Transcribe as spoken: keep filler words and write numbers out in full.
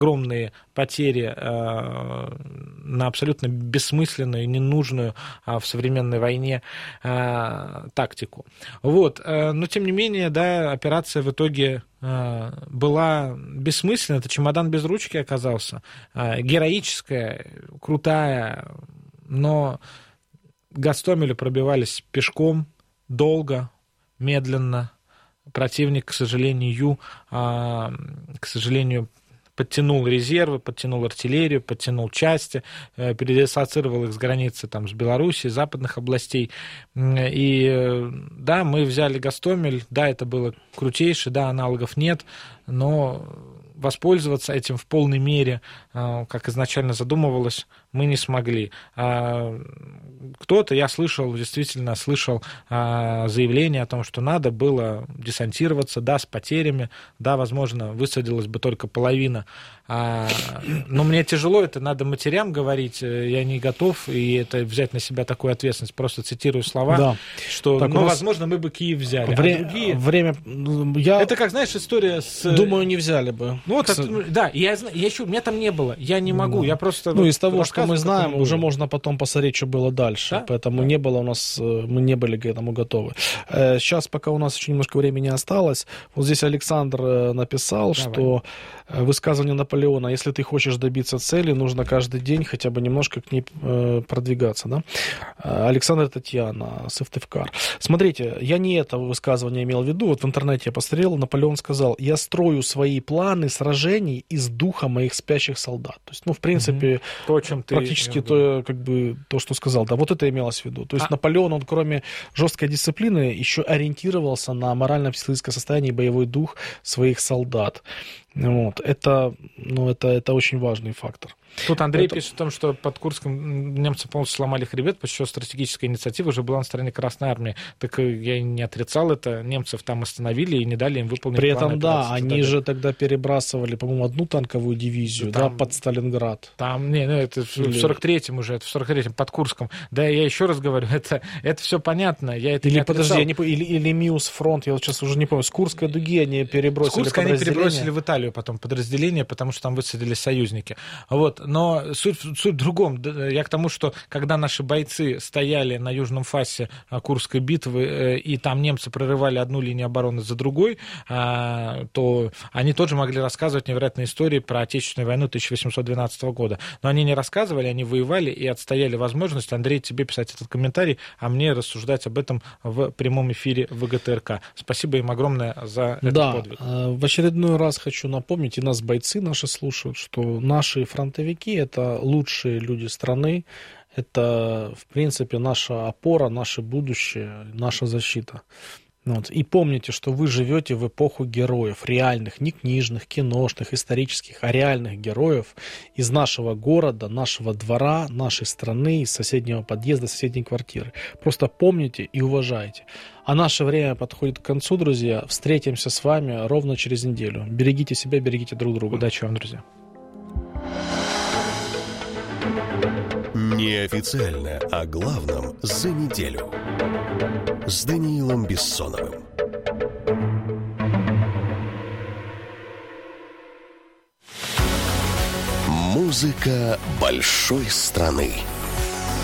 огромные потери э, на абсолютно бессмысленную и ненужную э, в современной войне э, тактику. Вот. Э, но, тем не менее, да, операция в итоге э, была бессмысленной. Это чемодан без ручки оказался. Э, героическая, крутая, но к Гостомелю пробивались пешком, долго, медленно. Противник, к сожалению, э, к сожалению, подтянул резервы, подтянул артиллерию, подтянул части, передислоцировал их с границы там, с Белоруссией, западных областей. И да, мы взяли Гостомель, да, это было крутейше, да, аналогов нет, но воспользоваться этим в полной мере, как изначально задумывалось, мы не смогли. Кто-то, я слышал, действительно слышал заявление о том, что надо было десантироваться, да, с потерями, да, возможно, высадилась бы только половина. Но мне тяжело, это надо матерям говорить, я не готов, и это взять на себя такую ответственность, просто цитирую слова, да. что, так, ну, возможно, мы бы Киев взяли. Вре- а другие... Время... Я... Это как, знаешь, история с... Думаю, не взяли бы. Ну, вот, от... да, я, я еще, меня там не было, я не могу, да. я просто... Ну, вот из того, что мы знаем, уже можно потом посмотреть, что было дальше, да? Поэтому да. не было у нас, мы не были к этому готовы. Сейчас, пока у нас еще немножко времени осталось, вот здесь Александр написал, Давай. что высказывание Наполеона, если ты хочешь добиться цели, нужно каждый день хотя бы немножко к ней продвигаться, да? Александр Татьяна, Сыктывкар. Смотрите, я не это высказывание имел в виду, вот в интернете я посмотрел, Наполеон сказал, я строю свои планы сражений из духа моих спящих солдат. То есть, ну, в принципе, угу. то, о чем ты практически то, как бы, то, что сказал, да, вот это имелось в виду. То есть а... Наполеон, он кроме жесткой дисциплины еще ориентировался на морально-психологическое состояние и боевой дух своих солдат. Вот. Это, ну, это, это очень важный фактор. Тут Андрей это... пишет о том, что под Курском немцы полностью сломали хребет, потому что стратегическая инициатива уже была на стороне Красной Армии. Так я не отрицал это. Немцев там остановили и не дали им выполнить При этом, да, операции. они тогда... же тогда перебрасывали, по-моему, одну танковую дивизию, там, да, под Сталинград. Там, не, ну, это Или... в сорок третьем уже, это в сорок третьем под Курском. Да, я еще раз говорю, это, это все понятно. Я это или, не подожди, я не помню, или, или Миус фронт, я вот сейчас уже не помню, с Курской дуги они перебросили С Курской они перебросили в Италию потом подразделение, потому что там высадились союзники. Вот, но суть Суть в другом. Я к тому, что когда наши бойцы стояли на южном фасе Курской битвы, и там немцы прорывали одну линию обороны за другой, то они тоже могли рассказывать невероятные истории про Отечественную войну тысяча восемьсот двенадцатого года. Но они не рассказывали, они воевали и отстояли возможность, Андрей, тебе писать этот комментарий, а мне рассуждать об этом в прямом эфире ВГТРК. Спасибо им огромное за этот да, подвиг. В очередной раз хочу напомнить, и нас бойцы наши слушают, что наши фронтовики — это лучшие люди страны, это, в принципе, наша опора, наше будущее, наша защита. Вот. И помните, что вы живете в эпоху героев, реальных, не книжных, киношных, исторических, а реальных героев из нашего города, нашего двора, нашей страны, из соседнего подъезда, соседней квартиры. Просто помните и уважайте. А наше время подходит к концу, друзья. Встретимся с вами ровно через неделю. Берегите себя, берегите друг друга. Удачи вам, друзья. Неофициально о главном за неделю с Даниилом Бессоновым. Музыка большой страны.